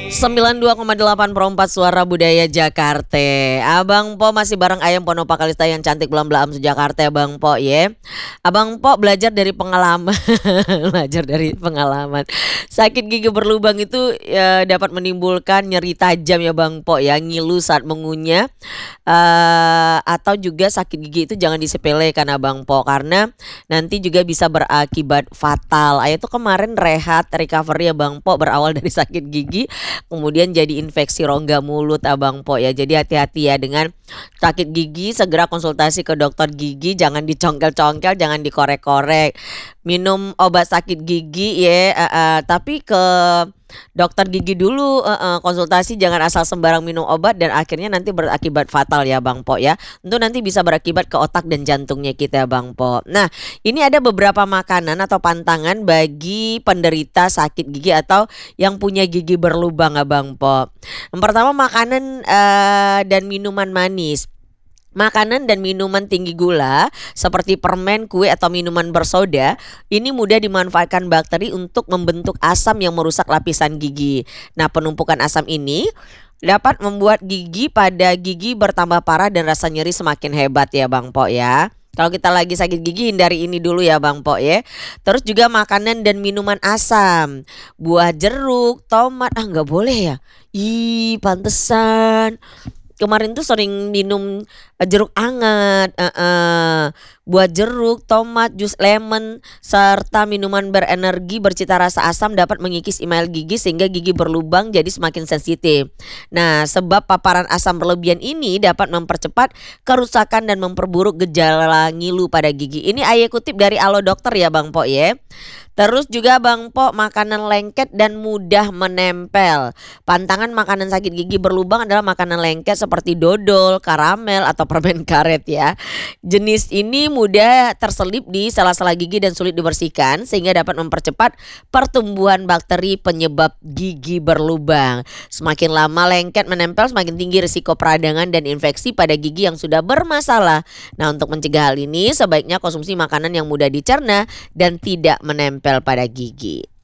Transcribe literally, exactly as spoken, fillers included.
sembilan puluh dua koma delapan per empat Suara Budaya Jakarta. Abang Po masih bareng Ayam Pono Pakalista yang cantik belam-belam Jakarta, Abang Po ya. Abang Po belajar dari pengalaman. Belajar dari pengalaman. Sakit gigi berlubang itu ya, dapat menimbulkan nyeri tajam ya Bang Po ya, ngilu saat mengunyah. Uh, atau juga sakit gigi itu jangan disepelekan Abang Po, karena nanti juga bisa berakibat fatal. Ayah tuh kemarin rehat recovery ya Bang Po, berawal dari sakit gigi kemudian jadi infeksi rongga mulut Abang Po ya. Jadi hati-hati ya dengan sakit gigi, segera konsultasi ke dokter gigi, jangan dicongkel-congkel, jangan dikorek-korek. Minum obat sakit gigi ya, uh, uh, tapi ke dokter gigi dulu, uh, uh, konsultasi, jangan asal sembarang minum obat dan akhirnya nanti berakibat fatal ya Bang Po ya. Tentu nanti bisa berakibat ke otak dan jantungnya kita Bang Po. Nah, ini ada beberapa makanan atau pantangan bagi penderita sakit gigi atau yang punya gigi berlubang Abang Po. Yang pertama, makanan uh, dan minuman manis. Makanan dan minuman tinggi gula seperti permen, kue atau minuman bersoda ini mudah dimanfaatkan bakteri untuk membentuk asam yang merusak lapisan gigi. Nah, penumpukan asam ini dapat membuat gigi pada gigi bertambah parah dan rasa nyeri semakin hebat ya Bang Po ya. Kalau kita lagi sakit gigi, hindari ini dulu ya Bang Po ya. Terus juga makanan dan minuman asam, buah jeruk, tomat, ah nggak boleh ya. Ih, pantesan kemarin tuh sering minum uh, jeruk anget, uh, uh, buah jeruk, tomat, jus lemon, serta minuman berenergi bercita rasa asam dapat mengikis email gigi sehingga gigi berlubang jadi semakin sensitif. Nah, sebab paparan asam berlebihan ini dapat mempercepat kerusakan dan memperburuk gejala ngilu pada gigi. Ini ayah kutip dari Alo Dokter ya Bang Po ya. Terus juga Bang Po, makanan lengket dan mudah menempel. Pantangan makanan sakit gigi berlubang adalah makanan lengket seperti dodol, karamel atau permen karet ya. Jenis ini mudah terselip di sela-sela gigi dan sulit dibersihkan sehingga dapat mempercepat pertumbuhan bakteri penyebab gigi berlubang. Semakin lama lengket menempel, semakin tinggi risiko peradangan dan infeksi pada gigi yang sudah bermasalah. Nah, untuk mencegah hal ini sebaiknya konsumsi makanan yang mudah dicerna dan tidak menempel pada gigi.